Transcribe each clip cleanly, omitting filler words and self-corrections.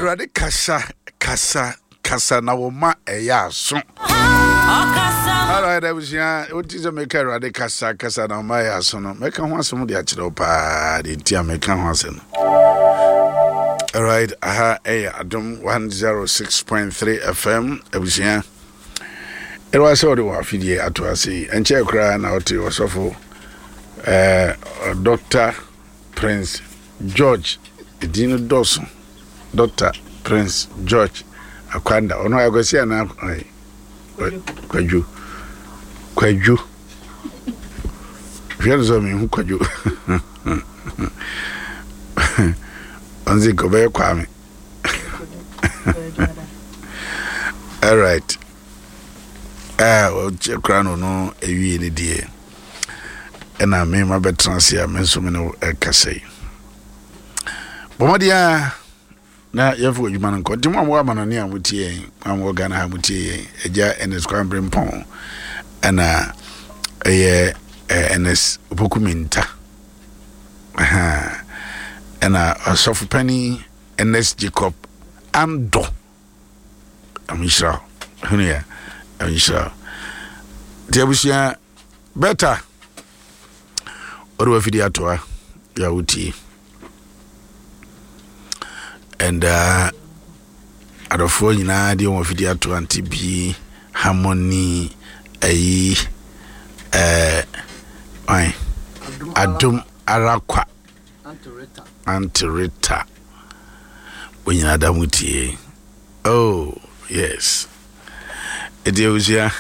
Erade kasa na woma eya so. Alright, I was here. What is a make erade kasa na woma eya so no. Make ho asem de akire pa de ntia make ho asem. Alright, Adom 106.3 FM. I was here. It was all the wafidie atoasi. Enche kra na oti osofo Dr. Prince George Edino Dawson. Dr. Prince George Akwanda. Ono agosi na kwaju. Fianzo mi hu kwaju. Anzi ko be kwame. All right. Chekrano no ewie ni die. Ena me ma betransia me so me no kasei. Bomodia na yefu adwuma nko ntimo amwo amanani amutie amwo gana amutie eja enes kwambre mpon ana enes opokuminta ana asofu pani enes Jacob ando amishra hunia amishra diabusia better oru afidi atoa ya uti and adofo nyina de won afidi atoa antibi harmony adum arakwa antirita wonyina damutie oh yes edeusia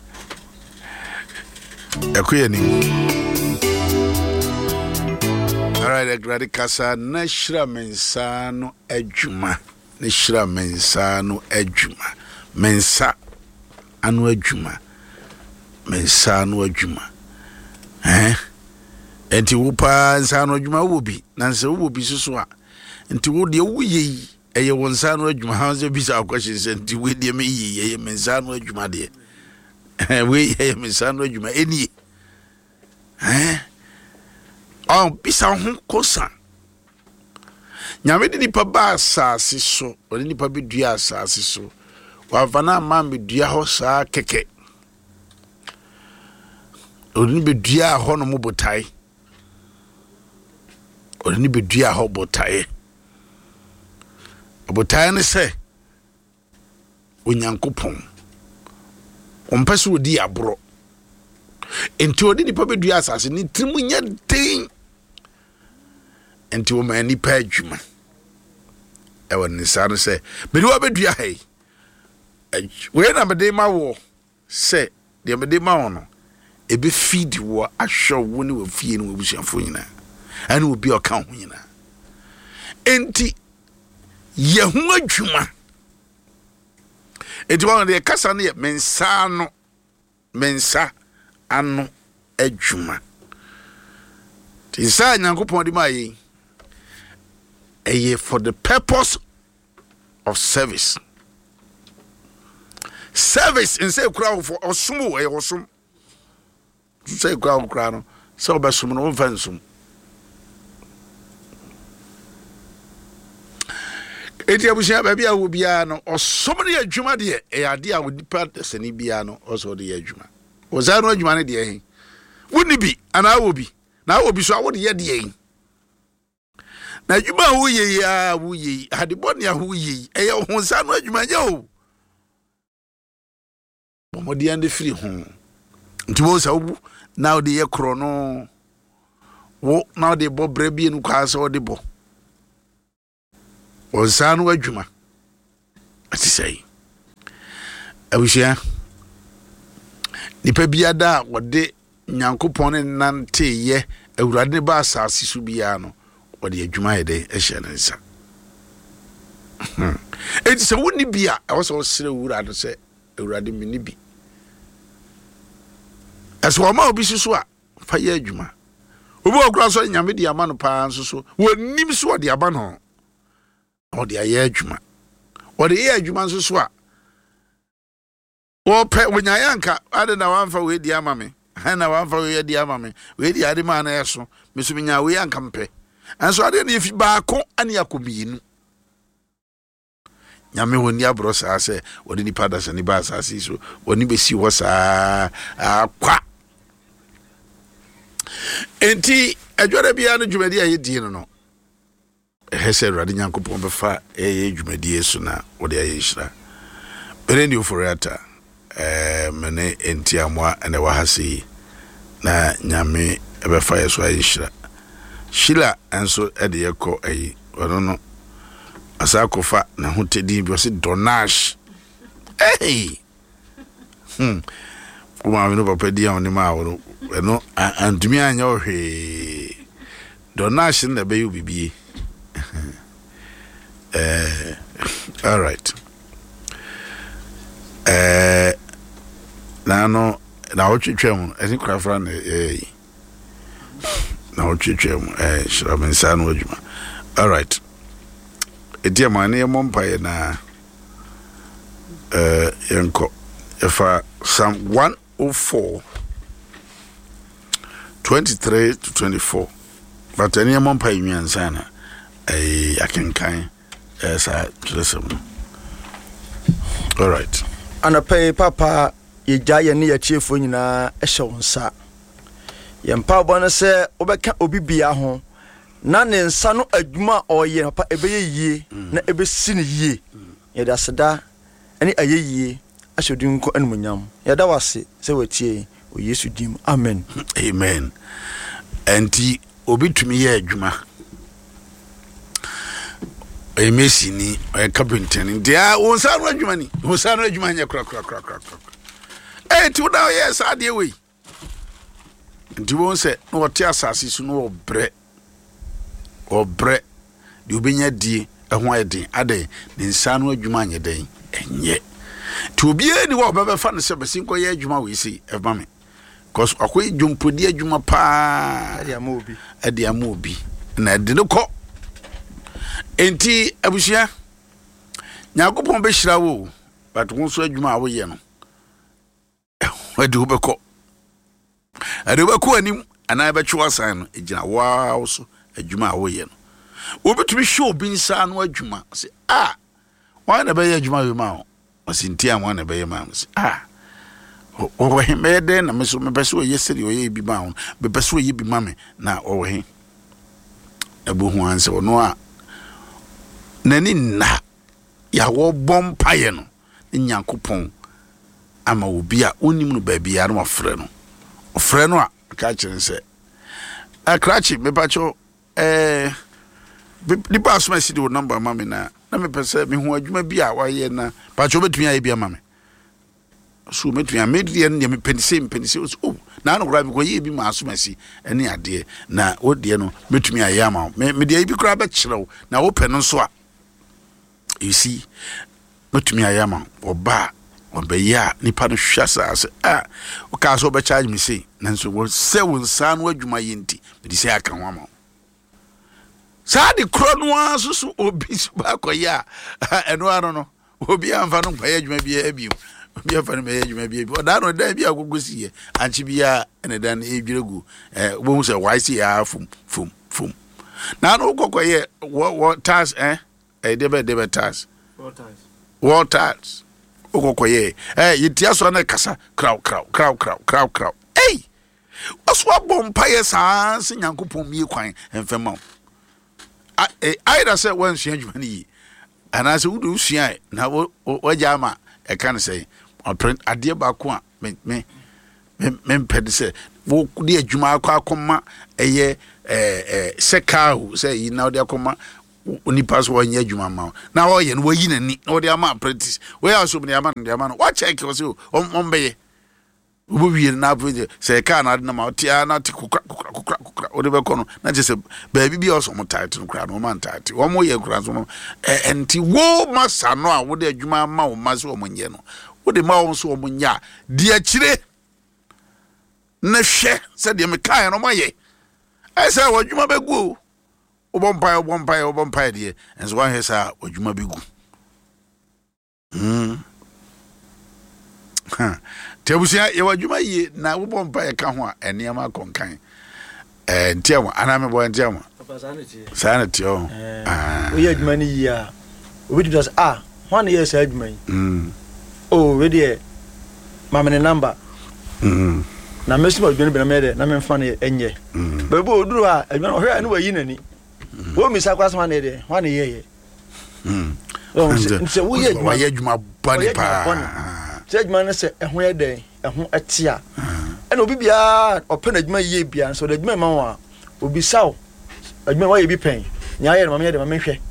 ekuyeni. Alright, gradi kasa nashra mensano ejuma. Nashra mensano ejuma. Mensa anu ejuma. Mensano ejuma. Enti wupa nsano ejuma wobi. Nanse wobi susu a. Enti wo de wuye eye wonsano ejuma hanze bisa akwahye enti we de me yi eye mensano ejuma de. We eye mensano ejuma eni. Bisa ho kosa nyame de nipa ba asase so odi nipa bi dua asase so wa vana ma me dua ho saa keke odi ni be dua ho no mobotai odi ni be dua ho botai abotai ne se onyankopon ompese odi abro enti odi nipa be dua asase ni trimu nya den enti wo ma ni pa adwuma e won ni sa no se be do abedua hai we na me de ma wo se de me de ma wo no e be feed wo ahwo wo ni wo fie ni wo busuafo nyina ani obi o ka ho nyina enti ye ho adwuma enti wo de kasa no ye mensa ano adwuma tisa nyankopon di mai for the purpose of service in say crowd for osumu osum say crowd no so obesum no fansum eti abusia ba bia wo bia no osum ne adwuma de ade a odipa sani bia no oso de adwuma ozano adwuma ne de he woni bi ana wo bi na wo bi so a wo de ye de na adwuma wo ye ya wo ye hadebon ya wo ye eye ho sano adwuma ye o bomodi ande free ho ntiwo sa wo na wo de ye kro no wo na wo de bo bra bi enu kwa so de bo o sano adwuma ati sei abushia nipa biada wo de nyankopon nante ye awurade ne ba asase so bia no wo de adwuma ye de ehye nsa eti se woni bia e wo so sere wurade se awurade mi ni bi eso ma obi susu a fa ye adwuma obi okura so nyame de ama no pa nso so wonim so de aba no o de aye adwuma o de ye adwuma nso so a wo pe wonyayanka ade na wanfa we di ama me na wanfa we di ama me we di ade ma na yeso me so nya we yanka mpe anso ade na yefi baako ane yakobinu nyame woni abro saa se woni nipa da se ni ba asase so woni besi wo saa akwa enti adwara bia no dwumadi aye die no hese rade nyankopon befa dwumadi yesu na wode aye hira berendi oforiata mene enti amwa ene wahasi na nyame ebefa yesu aye hira shila enso ede yekọ ayi wono no asakofa na hotedi bi o se donash kuma me no papa dia oni ma wo no antumi anya ohwe donash na be yu bibie all right na otwetwem eni krafra na na otwetwem shirabensa no adwuma all right edia mane yemompa na yenko efa Psalm 104 23 to 24 but any yemompa nyansa na akenkan sa tresem all right anapay papa yegya ye ne yachiefo nyina ehye wonsa yempa bono se obeka obibia ho na ne nsa no adwuma oye papa ebeye yie na ebesi ne yie yeda seda ani ayeyie ahyodin ko anmunyam yeda wase se watie o Yesu dim amen amen enti obitumi ye adwuma emesi ni carpenter ni dia wonsa no adwuma ni wonsa no adwuma nya kra ti woda yes ade we nti won se no wote asase su no obre di obenya die ehon eden ade ne nsa no adwuma nya den enye ti obie ni wo baba fa no se besin ko ye adwuma we si eba me cause akoy dwompodi adwuma pa ade amobi na de no ko enti abusia nyakopon be hira wo but won so adwuma wo ye no ade wo beko ade wo beko anim ana be twa san no egina wow so adwuma wo ye no wo betumi show bi nsa no adwuma se why na be ye adwuma we ma o sinti am na be ye ma se o he me de na me so me beso ye seri o ye bi ma o be beso ye bi ma me na o he ebo hu anse no nani na ya wo bompaye no nyankopon ama obi a onim no ba bia no ofre no a ka kire se akrachi me pacho di pass me si do number mama na me pese me hu adwuma bi a waye na pacho betumi aye bia mama so metumi amedie ne me penise na no kra bi ko ye bi ma so masi ene ade na odie no betumi aye ama me de bi kra ba kirew na wo pe no so a you see betumi aye ama oba obeya nipa no hwasa ase o ka so be charge me say nanso wo se won san no adwuma yenti be say aka ho ama sa de kro no asusu obi so ba koya eno ano no obi amfa no kwa adwuma bi abiem obi amfa no me adwuma bi o da no da bi agogosie anchi bia ene dan edwiregu wo hu se wise ya fum na no kokoye what task debe task what task okokoye yitia so na kasa kraw oswa bompaye saa se nyankopon mie kwan emfema aida se wan sua adwuma ni ana se wudu sua na waja ama e kan say ade ba ko a me pede se wo de adwuma akoma eye sekao se yi na de akoma oni pass wo nya adwuma ma na wo ye no wayi nani na wo de ama apprentice we aso me ama no wa check wo se ombeye wo wie na apprentice se ka na na ma tia na ti kukra o de be kono na je se ba bi oso mo title kra no man title wo mo ye kra so enti wo masa no a wo de adwuma ma wo ma so wo nye no wo de ma wo so wo nya di akire na hwe se de me kan no ma ye ese wo adwuma begu Obompire die enso wan hesa adwuma begu tebusia ye adwuma yi na obompire ka ho a eniama konkan ntiamo aname bo ntiamo sanity o we adwuma ni yi a obi do one year said me. Oh, ready. Mamma number. Na mesi mo dwene be na mede na me fa ne enye bebo oduru a adwene ohwe anu wayi nani wo mi sa kwasama ne de wa ne yeye nse wo ye wa ye adwuma bani pa se adwuma ne se ehun ye den ehun etia ena obi bia open adwuma ye bia so de adwuma ma wa obi saw adwuma wa ye bi pen nya ye ma me de ma me hwe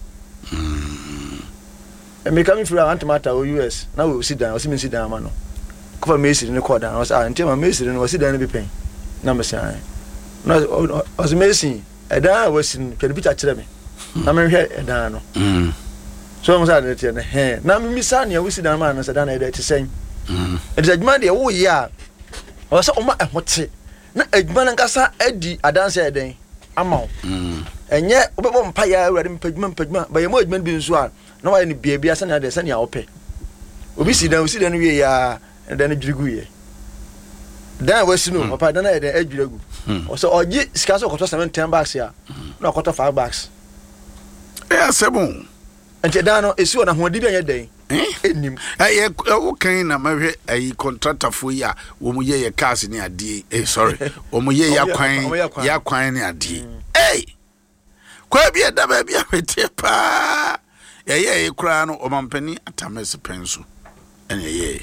me coming from Antimata o US na we sit down o si me sit down ma no cover Mason in the corner. I was until my Mason was it any pain. Number sign. No, was Mason. A dan was in Pedipita Treme. I'm here a dano. So I was at it in the hair. Now, Miss Sanya, we sit down, man, as I done it to say. It is a man, oh, yeah. I was so much what's it. No, a man and Cassa Eddie, a dancer a day. I'm out. And yet, one pie, read him pigment, by a more men being sworn. No, any baby, as another send your pay. We see them, we are. And then Juguye. Then was no, papa, then I had a Jugu. So, or ye scarce or 10 bucks here, no quarter 5 bucks. Yeah, Sabon. And Jedano is one of one day. I okay, na marry a contractor for ya, Womuye a cars in your D. Sorry, Womuye ya quine ya D. Hey! Quite be a baby, a tepa. A crown or Mampany at Tamas pencil. And a ye.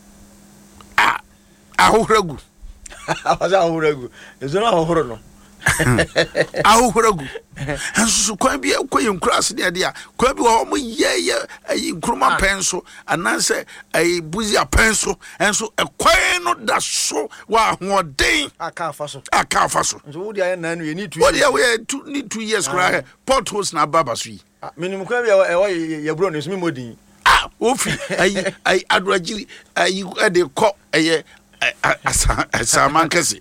Ahuragu. Ahuragu. Is not Ahuragu. Ahuragu. And so quite be a quaint cross the idea. Quite be home, a cruma pencil, and answer a buzia pencil, and so a quaint that so while one day a car fossil. A car fossil. So, what you need to what we need 2 years cry, potholes na babasui. Minimum, your brother is me modding. Ofi, I adragili, I de cop a Saman Cassie.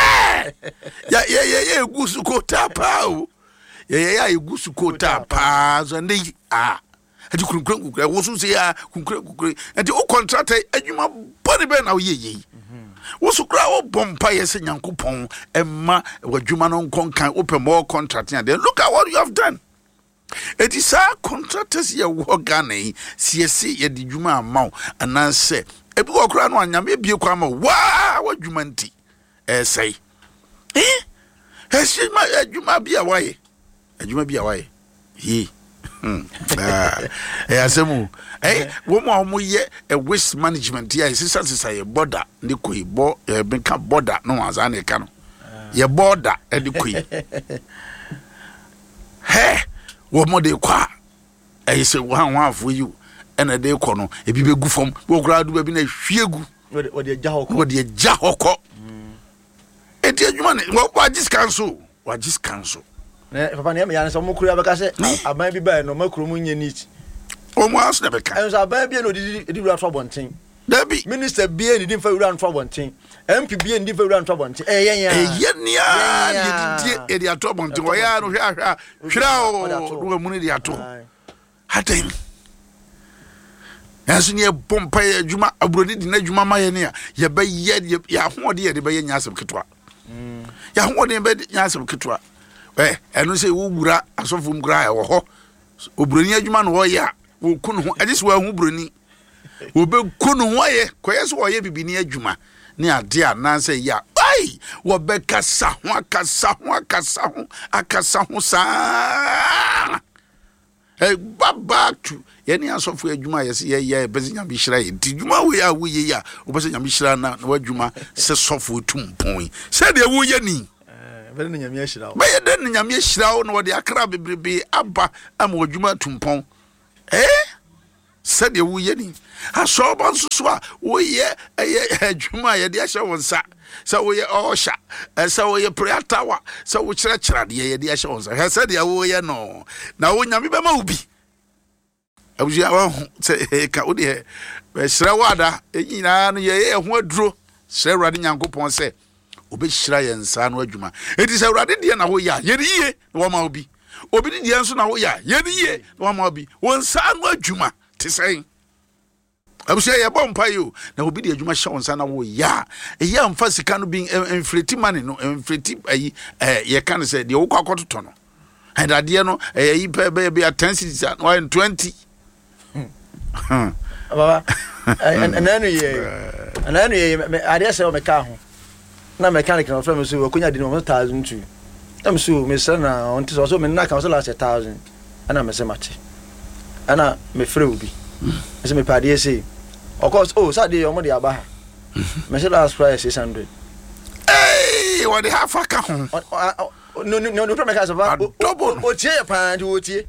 Yeah, Gusuko Tapao. Yeah, Gusuko Tapas, and they are. And you couldn't I wasn't say, and the old contract, and you my body burn out ye. Was to grow bompires and young coupon, and ma, what you man on can open more contract, and then look at what you have done. It is our contractors ye work gane, CSC ye di juma mau, and I say, a book around one, maybe you come, wow, what you meant, say, has she my, you might be away, and you may be away, he. Asemu, woman, ye a waste management, yeah, sisters is a border, the queen, become border, no as any can. Ye border, and the queen. Hey! What more they qua? I say one for you, and a day corner, a be good from, will grad will be a fiegu, what the jahoko. And tell you money, what this council? What this council? Papa, I some more I might be bad, no more crumunia needs. Almost never can. I might be no did run for one thing. There be Minister B and didn't run for one thing. MPB and different run for one thing. Yeah, they are trouble to money at all. Hatting. As near Pompey, Juma, abroad in Juma Mayania, ye bay yet, ya more dear the Bayas of Kitwa. Ya more than bed Yas of Kitwa. Eh, and we say, Ubra, as of Umgra or Ho, Ubrunia Juman Waya, who couldn't, I just well Ubruni. Ube kunu waye kwes waye bibi ni adwuma ni ade a nan say ya ai wo be kasa ho akasa ho sa back to ye ni asofo adwuma ye se ye bezinya bi hira ye adwuma we ya wo ye ya wo be se nyam hira na wadwuma se sofo tumpon se de wo ye ni be ne nyam hira wo be ye de nyam hira wo no de akra bebrebe aba am wadwuma tumpon said you ye I saw Bonsoa, we ye a Juma, ye dear show sa. So we all shot, and so we prayer tower, so we church ye dear shows. I said, ye no. Now when you be moby. I was your say, Kaudi, Srawada, ye, what drew, Sarah Yanko Ponce, Obi Shray and San Wajuma. It is a radidian away, ye, one moby. Obedience now, ye, one moby, one San Wajuma. Say, I will say a bomb pay you. Now, be the Juma Shawn Sana, ya. A young fussy can be inflated money, no inflated ye can say the old cocotono. And I dear no, a baby at 10 cities at 120. baba and then I dare say o me ka ho na mechanic na friend me so okunya di no 1002 am so me say na on ti so me na ka so last 1000 ana me say match ana me free obi me say me pade say of course Saturday o mo dey aba ha me say last price 600 hey what the half aka ho no me ka so ba o tie pa ndi o tie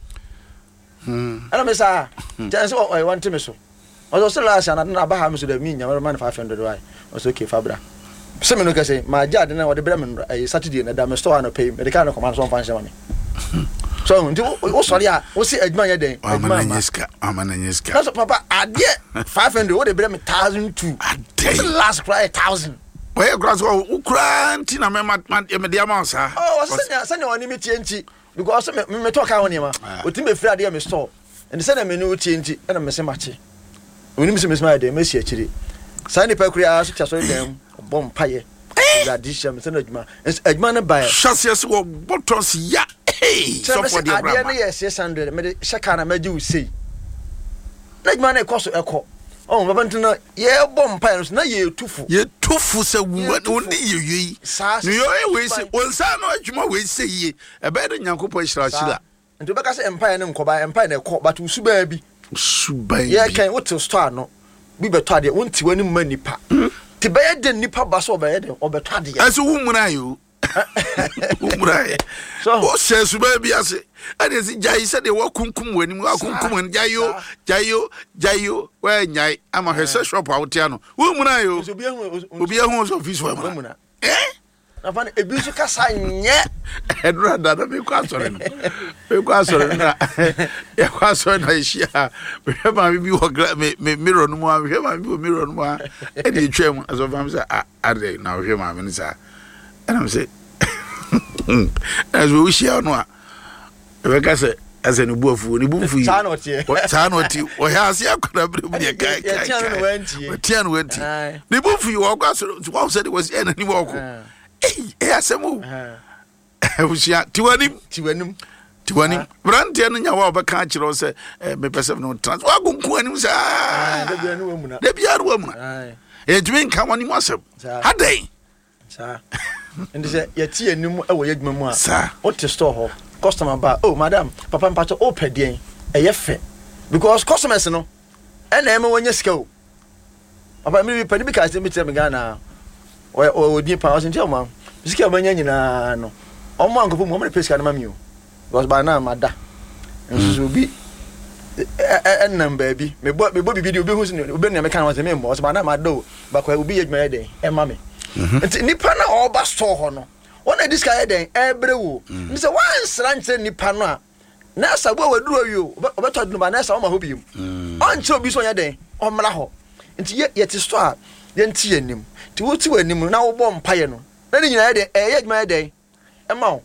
ana me say just o want me so o so last na aba ha me so da mi nya man 500 why o so okay fabra se me no ka say ma jade na o de bra me Saturday na da me store na pay me de ka na command so fan me so o sorry a o si adwuma ye den adwuma amana nyeska so papa ade 500 o de bra me 1002 ade last cry 1000 we cross o kranti na me me ama sa sanya woni me tienti because me talk ka woni ma o ti me free ade me store and say na me no tienti na me se mache oni me se me smile dey me si akiri sani pa kura so tia so dem bom paye tradition me se na adwuma na buy chassis wo bottles ya hey so for the ade na yes 600 me de shaka na maji usei na adwuma na ekoso eko baba ntuna ye bom paye no na ye tufu se woni yeyi no yo we se onsa no adwuma we se ye ebe de nyankopɔ hyira nti beka se empire ne nkoba empire na ekɔ but usuba bi ye kan wotel store no bi beto ade wonti wani manipa ti be ye de nipa ba so be ye de obeto ade aso wumura yo umura so o se suba bi ase ade si jai se de wakunkum wani wakunkum jayo we nyai ama hwese shop out ya no wumura yo obi ehun so office wa muna na fa ebi so kasa nye edura dada me kwa sore no na ya kwa sore na ishia me ma bi wo me mirror no mu a me ma bi wo mirror no mu a e dey twem aso fam say ade na wo ma me ni sa and am say as we share no a we ka say as en buafu ni bufu ta no tie o ya ase akora bre mu ye kai tian wanti ni bufu wo kwa so wo say was en ni wo ko asemu usia tiwanim brante no nya wa obeka kire se me pese no trans wa gunku anim sa da bia no wamuna ejumi nka wani masem hadai sa ndi se yati anim e wo yadwuma mu a o te store ho customer ba madam papa mpacho o pedien eye fe because customers no e na eme wonya sika o papa mi pedi bi ka se mi tire me Ghana o di pa o sin tell ma sika manya nyina no o mo ankopo mo peska na mami o because by now mada nso bi number bi me bo bibi di obi hu sin obi na me kan wa se me mo so by now mada o ba kwa obi yedwuma ye den e ma me nti nipa na o ba store ho no wona diska ye den e bre wo mi se wan sranche nipa no a na sabo waduro wi o obeto dunu ba na sa o ma ho biim on che obi so ye den o mra ho nti ye ti store ye nti anim ti wo ti wanim na wo bom paye no na ni nyina ye den ye adwuma ye den e ma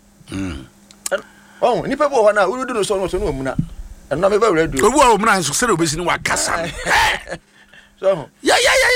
wo nipa bo ho na wo du no so no omuna na me ba wura du obu a omuna so se do besi ni wa kasa so ya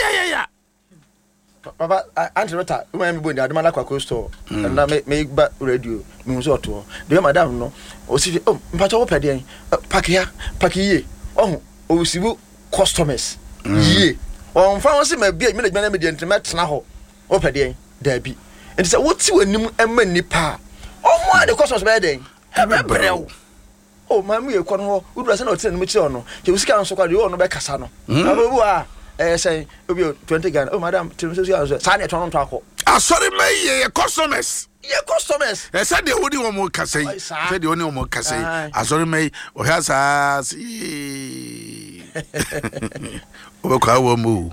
papa antreta we me bondi adama la kwa store na me ba radio me so to de madam no o si mpacho wo pede pakia o sibu customers ye on fa won se ma bia me na gbana me de ntema tena ho wo pede da bi enti se wo ti wanim ema nipa o mo ade customers be den e brew ma mu ye ko no wo dura se na o tena no chi ono ke usika nso kwa de wo no be kasa no ababu a say obi 20 Ghana madam timso so sa na eton to akọ asori me ye customers said the only one more kasai said the only one more kasai asori me o ha sa o kwa wo mu